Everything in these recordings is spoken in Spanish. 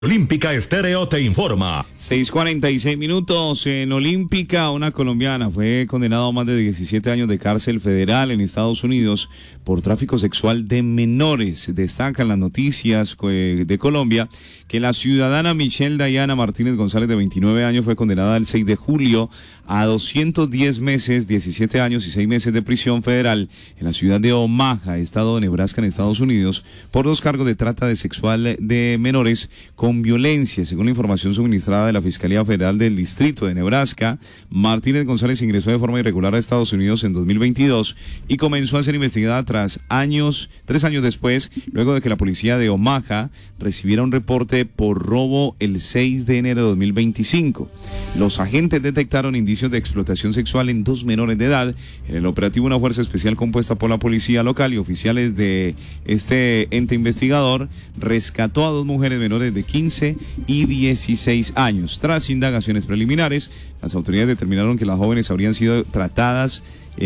Olímpica Estéreo te informa. 6:46 minutos. En Olímpica, una colombiana fue condenada a más de 17 años de cárcel federal en Estados Unidos por tráfico sexual de menores. Destacan las noticias de Colombia que la ciudadana Michelle Diana Martínez González, de 29 años, fue condenada el 6 de julio a 210 meses, 17 años y 6 meses de prisión federal en la ciudad de Omaha, estado de Nebraska, en Estados Unidos, por 2 cargos de trata sexual de menores con violencia. Según la información suministrada de la Fiscalía Federal del Distrito de Nebraska, Martínez González ingresó de forma irregular a Estados Unidos en 2022 y comenzó a ser investigada 3 años después, luego de que la policía de Omaha recibiera un reporte por robo el 6 de enero de 2025. Los agentes detectaron indicios de explotación sexual en 2 menores de edad. En el operativo, una fuerza especial compuesta por la policía local y oficiales de este ente investigador rescató a 2 mujeres menores de 15 y 16 años. Tras indagaciones preliminares, las autoridades determinaron que las jóvenes habrían sido tratadas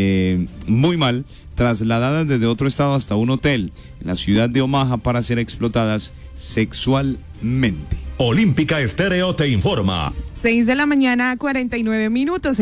muy mal, trasladadas desde otro estado hasta un hotel en la ciudad de Omaha para ser explotadas sexualmente. Olímpica Estéreo te informa. 6 de la mañana, 49 minutos,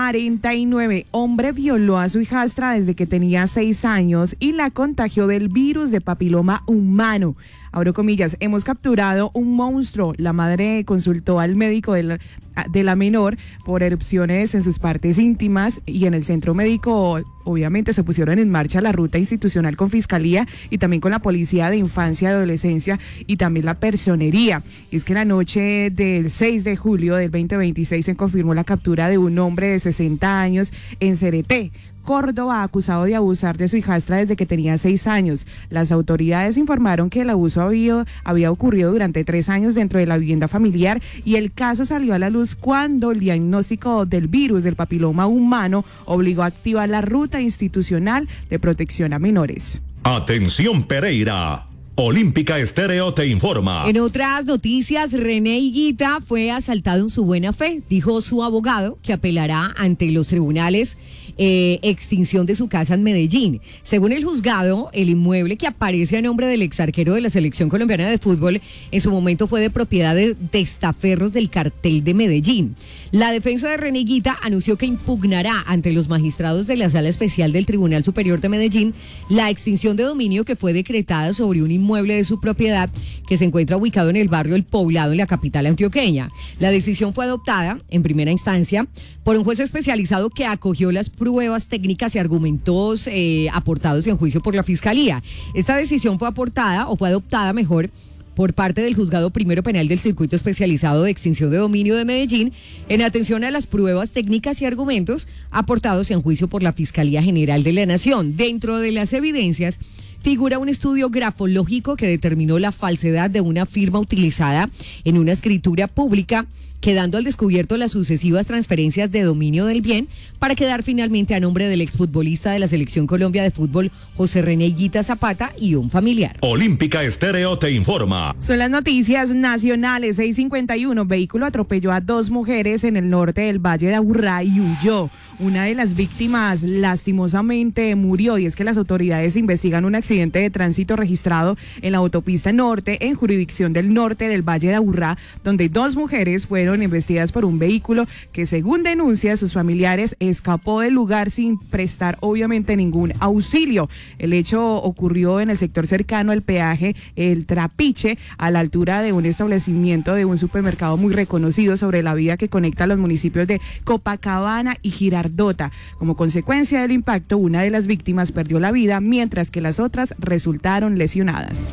6:49. Hombre violó a su hijastra desde que tenía 6 años y la contagió del virus de papiloma humano. Abro comillas, hemos capturado un monstruo. La madre consultó al médico de la menor por erupciones en sus partes íntimas, y en el centro médico obviamente se pusieron en marcha la ruta institucional con Fiscalía y también con la Policía de Infancia y Adolescencia y también la Personería. Y es que la noche del 6 de julio del 2026 se confirmó la captura de un hombre de 60 años en Cereté, Córdoba, acusado de abusar de su hijastra desde que tenía 6 años. Las autoridades informaron que el abuso había ocurrido durante 3 años dentro de la vivienda familiar, y el caso salió a la luz cuando el diagnóstico del virus del papiloma humano obligó a activar la ruta institucional de protección a menores. Atención, Pereira. Olímpica Estéreo te informa. En otras noticias, René Higuita fue asaltado en su buena fe, dijo su abogado, que apelará ante los tribunales extinción de su casa en Medellín. Según el juzgado, el inmueble, que aparece a nombre del exarquero de la selección colombiana de fútbol, en su momento fue de propiedad de testaferros del cartel de Medellín. La defensa de René Higuita anunció que impugnará ante los magistrados de la Sala Especial del Tribunal Superior de Medellín la extinción de dominio que fue decretada sobre un inmueble de su propiedad que se encuentra ubicado en el barrio El Poblado, en la capital antioqueña. La decisión fue adoptada en primera instancia por un juez especializado que acogió las pruebas técnicas y argumentos aportados en juicio por la Fiscalía. Esta decisión fue adoptada mejor, por parte del Juzgado Primero Penal del Circuito Especializado de Extinción de Dominio de Medellín, en atención a las pruebas técnicas y argumentos aportados en juicio por la Fiscalía General de la Nación. Dentro de las evidencias figura un estudio grafológico que determinó la falsedad de una firma utilizada en una escritura pública, quedando al descubierto las sucesivas transferencias de dominio del bien para quedar finalmente a nombre del exfutbolista de la Selección Colombia de Fútbol, José René Higuita Zapata, y un familiar. Olímpica Estéreo te informa. Son las noticias nacionales. 6:51. Vehículo atropelló a 2 mujeres en el norte del Valle de Aburrá y huyó. Una de las víctimas lastimosamente murió, y es que las autoridades investigan un accidente de tránsito registrado en la autopista norte, en jurisdicción del norte del Valle de Aburrá, donde 2 mujeres fueron investigadas por un vehículo que, según denuncian sus familiares, escapó del lugar sin prestar obviamente ningún auxilio. El hecho ocurrió en el sector cercano al peaje El Trapiche, a la altura de un establecimiento de un supermercado muy reconocido sobre la vía que conecta los municipios de Copacabana y Girardota. Como consecuencia del impacto, una de las víctimas perdió la vida, mientras que las otras resultaron lesionadas.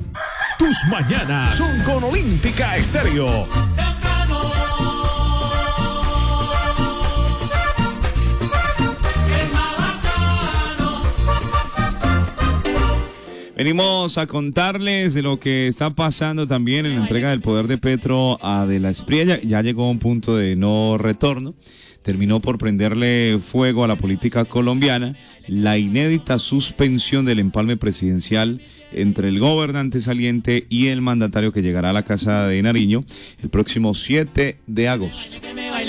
Tus mañanas son con Olímpica Estéreo. Venimos a contarles de lo que está pasando también en la entrega del poder de Petro a De la Espriella. Ya llegó a un punto de no retorno. Terminó por prenderle fuego a la política colombiana la inédita suspensión del empalme presidencial entre el gobernante saliente y el mandatario que llegará a la Casa de Nariño el próximo 7 de agosto.